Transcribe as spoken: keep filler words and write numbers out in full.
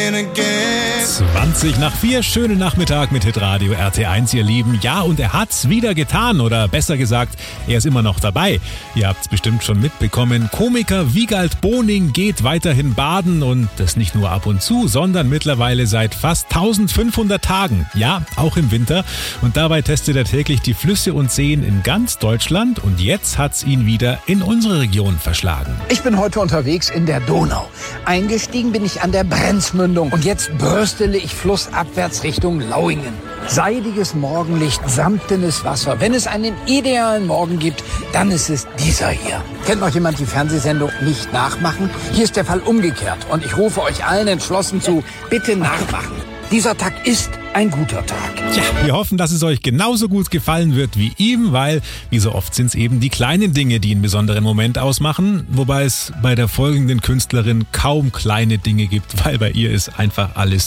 zwanzig nach vier, schönen Nachmittag mit Hitradio R T eins, ihr Lieben. Ja, und er hat's wieder getan, oder besser gesagt, er ist immer noch dabei. Ihr habt's bestimmt schon mitbekommen. Komiker Wiegald Boning geht weiterhin baden, und das nicht nur ab und zu, sondern mittlerweile seit fast eintausendfünfhundert Tagen. Ja, auch im Winter. Und dabei testet er täglich die Flüsse und Seen in ganz Deutschland, und jetzt hat's ihn wieder in unsere Region verschlagen. Ich bin heute unterwegs in der Donau. Eingestiegen bin ich an der Brenzmündung. Und jetzt bröstele ich flussabwärts Richtung Lauingen. Seidiges Morgenlicht, samtenes Wasser. Wenn es einen idealen Morgen gibt, dann ist es dieser hier. Kennt noch jemand die Fernsehsendung Nicht nachmachen? Hier ist der Fall umgekehrt. Und ich rufe euch allen entschlossen zu, bitte nachmachen. Dieser Tag ist ein guter Tag. Ja, wir hoffen, dass es euch genauso gut gefallen wird wie ihm, weil, wie so oft, sind es eben die kleinen Dinge, die einen besonderen Moment ausmachen. Wobei es bei der folgenden Künstlerin kaum kleine Dinge gibt, weil bei ihr ist einfach alles